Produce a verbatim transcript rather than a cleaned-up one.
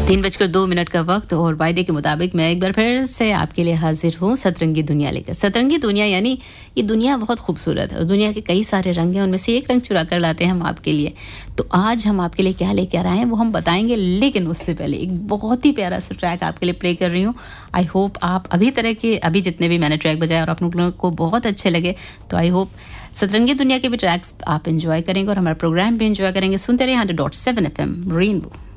तीन बजकर दो मिनट का वक्त और वायदे के मुताबिक मैं एक बार फिर से आपके लिए हाजिर हूँ सतरंगी दुनिया लेकर। सतरंगी दुनिया यानी ये दुनिया बहुत खूबसूरत है और दुनिया के कई सारे रंग हैं, उनमें से एक रंग चुरा कर लाते हैं हम आपके लिए। तो आज हम आपके लिए क्या लेकर आए हैं वो हम बताएंगे, लेकिन उससे पहले एक बहुत ही प्यारा सा ट्रैक आपके लिए प्ले कर रही हूँ। आई होप आप अभी तरह के अभी जितने भी मैंने ट्रैक बजाए और आप लोगों को बहुत अच्छे लगे, तो आई होप सतरंगी दुनिया के भी ट्रैक्स आप एंजॉय करेंगे और हमारा प्रोग्राम भी एंजॉय करेंगे। सुनते रहिए hundred dot seven F M rainbow.